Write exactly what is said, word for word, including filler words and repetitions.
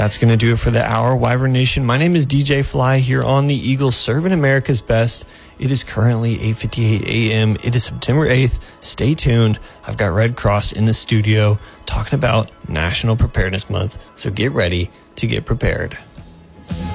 That's going to do it for the hour, Wyvern Nation. My name is D J Fly here on the Eagle, serving America's best. It is currently eight fifty-eight a.m. It is September eighth. Stay tuned. I've got Red Cross in the studio talking about National Preparedness Month. So get ready to get prepared.